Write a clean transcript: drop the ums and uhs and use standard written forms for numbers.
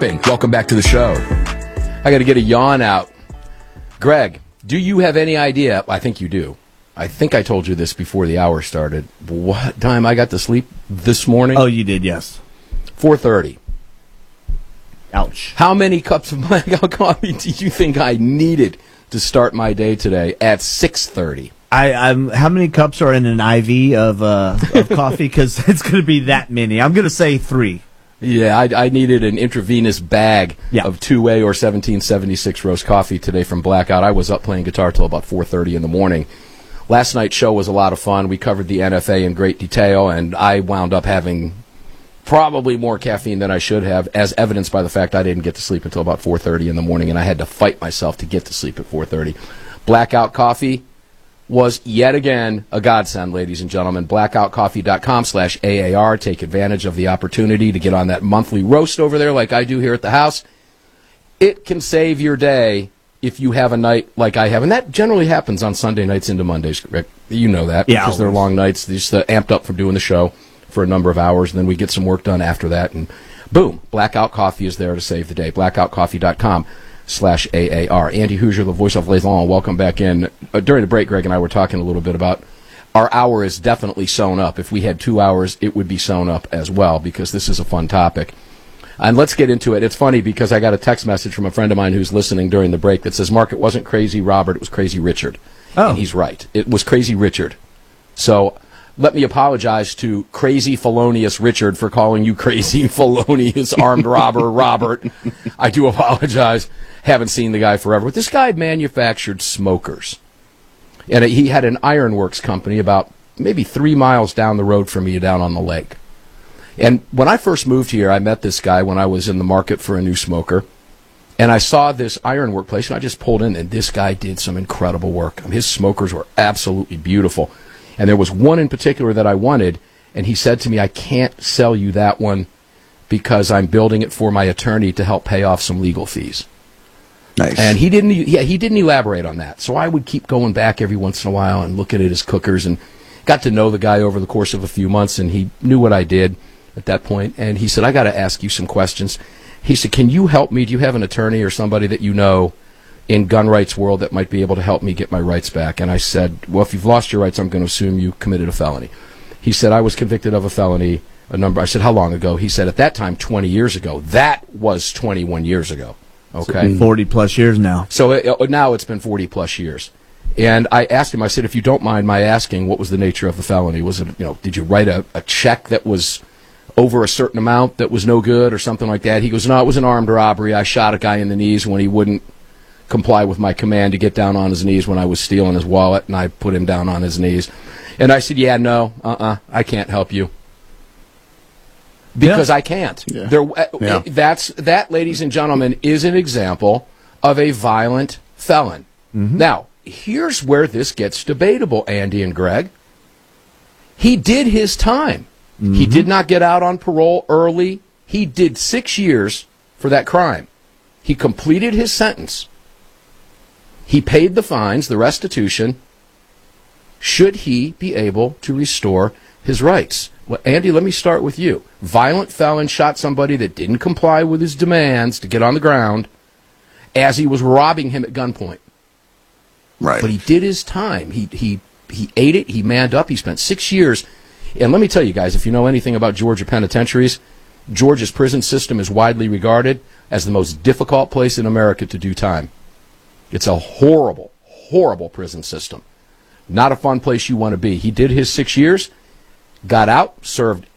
Welcome back to the show. I got to get a yawn out. Greg, do you have any idea? I think you do. I think I told you this before the hour started. What time I got to sleep this morning? Oh, you did, yes. 4:30. Ouch. How many cups of blackout coffee do you think I needed to start my day today at 6:30? How many cups are in an IV of coffee? Because it's going to be that many. I'm going to say 3. Yeah, I needed an intravenous bag of 2A or 1776 roast coffee today from Blackout. I was up playing guitar till about 4:30 in the morning. Last night's show was a lot of fun. We covered the NFA in great detail, and I wound up having probably more caffeine than I should have, as evidenced by the fact I didn't get to sleep until about 4:30 in the morning, and I had to fight myself to get to sleep at 4:30. Blackout Coffee was yet again a godsend, ladies and gentlemen. Blackoutcoffee.com/AAR. Take advantage of the opportunity to get on that monthly roast over there like I do here at the house. It can save your day if you have a night like I have. And that generally happens on Sunday nights into Mondays, Rick. You know that because they're long nights. They're just amped up from doing the show for a number of hours, and then we get some work done after that. And boom, Blackout Coffee is there to save the day. Blackoutcoffee.com/AAR. Andy Hoosier, the voice of Les Long, welcome back in. During the break, Greg and I were talking a little bit about our hour is definitely sewn up. If we had 2 hours, it would be sewn up as well, because this is a fun topic. And let's get into it. It's funny because I got a text message from a friend of mine who's listening during the break that says, Mark, it wasn't Crazy Robert, it was Crazy Richard. Oh. And he's right. It was Crazy Richard. So let me apologize to Crazy Felonious Richard for calling you Crazy Felonious Armed Robber Robert. I do apologize. Haven't seen the guy forever. But this guy manufactured smokers. And he had an ironworks company about maybe 3 miles down the road from me down on the lake. And when I first moved here, I met this guy when I was in the market for a new smoker. And I saw this ironwork place, and I just pulled in, and this guy did some incredible work. I mean, his smokers were absolutely beautiful. And there was one in particular that I wanted, and he said to me, I can't sell you that one because I'm building it for my attorney to help pay off some legal fees. Nice. And he didn't elaborate on that. So I would keep going back every once in a while and looking at his cookers, and got to know the guy over the course of a few months, and he knew what I did at that point. And he said, I got to ask you some questions. He said, can you help me? Do you have an attorney or somebody that you know in gun rights world that might be able to help me get my rights back? And I said, well, if you've lost your rights, I'm going to assume you committed a felony. He said, I was convicted of a felony. I said, how long ago? He said, at that time, 20 years ago. That was 21 years ago. Okay. 40 plus years now. So now it's been 40 plus years. And I asked him, I said, if you don't mind my asking, what was the nature of the felony? Was it, did you write a check that was over a certain amount that was no good or something like that? He goes, no, it was an armed robbery. I shot a guy in the knees when he wouldn't comply with my command to get down on his knees when I was stealing his wallet, and I put him down on his knees. And I said, yeah, no, I can't help you. Because I can't. Yeah. That, ladies and gentlemen, is an example of a violent felon. Mm-hmm. Now, here's where this gets debatable, Andy and Greg. He did his time. Mm-hmm. He did not get out on parole early. He did 6 years for that crime. He completed his sentence. He paid the fines, the restitution. Should he be able to restore his rights? Well, Andy, let me start with you. Violent felon shot somebody that didn't comply with his demands to get on the ground as he was robbing him at gunpoint. Right. But he did his time. He ate it. He manned up. He spent 6 years. And let me tell you guys, if you know anything about Georgia penitentiaries, Georgia's prison system is widely regarded as the most difficult place in America to do time. It's a horrible, horrible prison system. Not a fun place you want to be. He did his 6 years, got out, served